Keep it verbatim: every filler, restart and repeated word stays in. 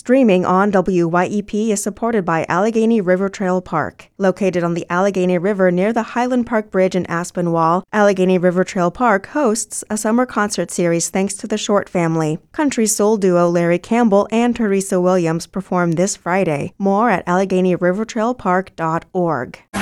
Streaming on W Y E P is supported by Allegheny River Trail Park. Located on the Allegheny River near the Highland Park Bridge in Aspinwall, Allegheny River Trail Park hosts a summer concert series thanks to the Short family. Country soul duo Larry Campbell and Teresa Williams perform this Friday. More at Allegheny River Trail Park dot org.